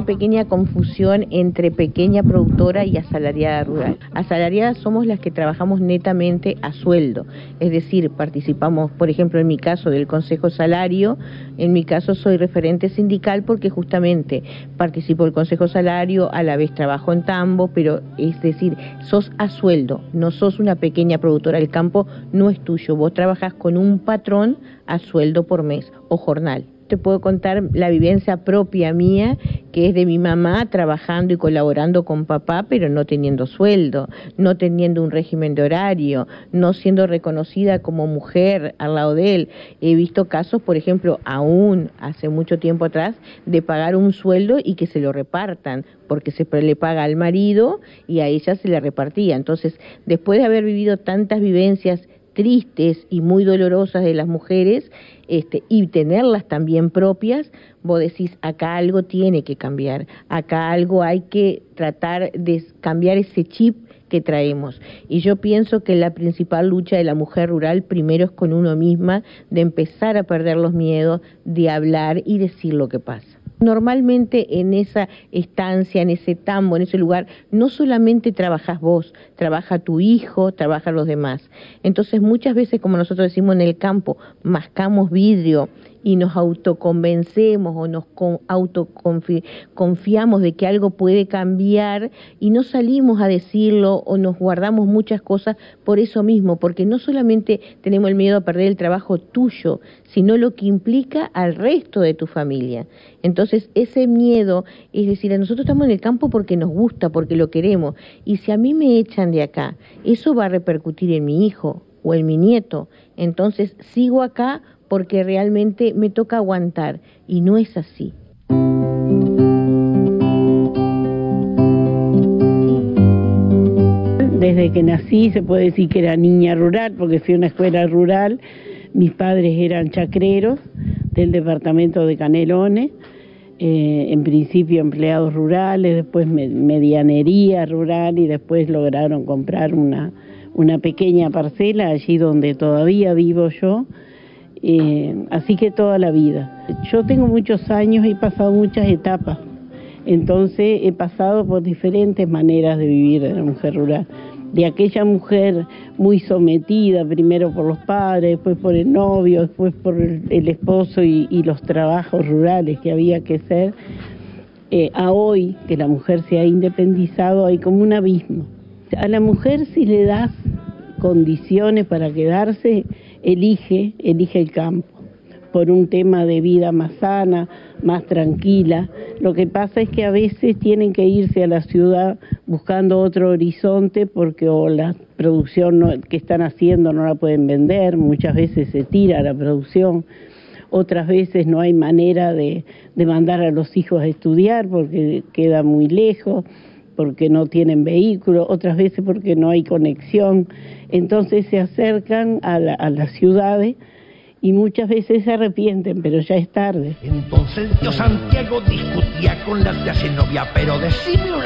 una pequeña confusión entre pequeña productora y asalariada rural. Asalariadas somos las que trabajamos netamente a sueldo, es decir, participamos, por ejemplo, en mi caso del Consejo Salario, en mi caso soy referente sindical porque justamente participo del Consejo Salario, a la vez trabajo en tambo, pero es decir, sos a sueldo, no sos una pequeña productora, el campo no es tuyo, vos trabajás con un patrón a sueldo por mes o jornal. Te puedo contar la vivencia propia mía, que es de mi mamá trabajando y colaborando con papá, pero no teniendo sueldo, no teniendo un régimen de horario, no siendo reconocida como mujer al lado de él. He visto casos, por ejemplo, aún hace mucho tiempo atrás, de pagar un sueldo y que se lo repartan, porque se le paga al marido y a ella se le repartía. Entonces, después de haber vivido tantas vivencias tristes y muy dolorosas de las mujeres, y tenerlas también propias, vos decís, acá algo tiene que cambiar, acá algo hay que tratar de cambiar ese chip que traemos. Y yo pienso que la principal lucha de la mujer rural primero es con uno misma, de empezar a perder los miedos, de hablar y decir lo que pasa. Normalmente en esa estancia, en ese tambo, en ese lugar, no solamente trabajas vos, trabaja tu hijo, trabajan los demás. Entonces muchas veces, como nosotros decimos en el campo, mascamos vidrio y nos autoconvencemos o nos confiamos de que algo puede cambiar y no salimos a decirlo o nos guardamos muchas cosas por eso mismo, porque no solamente tenemos el miedo a perder el trabajo tuyo, sino lo que implica al resto de tu familia. Entonces ese miedo, es decir, nosotros estamos en el campo porque nos gusta, porque lo queremos, y si a mí me echan de acá, eso va a repercutir en mi hijo o en mi nieto, entonces sigo acá porque realmente me toca aguantar, y no es así. Desde que nací se puede decir que era niña rural, porque fui a una escuela rural, mis padres eran chacreros del departamento de Canelones, en principio empleados rurales, después medianería rural y después lograron comprar una pequeña parcela allí donde todavía vivo yo. Así que toda la vida. Yo tengo muchos años y he pasado muchas etapas, entonces he pasado por diferentes maneras de vivir de la mujer rural. De aquella mujer muy sometida, primero por los padres, después por el novio, después por el esposo y los trabajos rurales que había que hacer, a hoy que la mujer se ha independizado hay como un abismo. A la mujer si le das condiciones para quedarse, elige el campo, por un tema de vida más sana, más tranquila. Lo que pasa es que a veces tienen que irse a la ciudad buscando otro horizonte porque o la producción que están haciendo no la pueden vender, muchas veces se tira la producción, otras veces no hay manera de mandar a los hijos a estudiar porque queda muy lejos, porque no tienen vehículo, otras veces porque no hay conexión. Entonces se acercan a las ciudades y muchas veces se arrepienten, pero ya es tarde. Entonces Dios Santiago discutía con las de Asenovia, pero decime una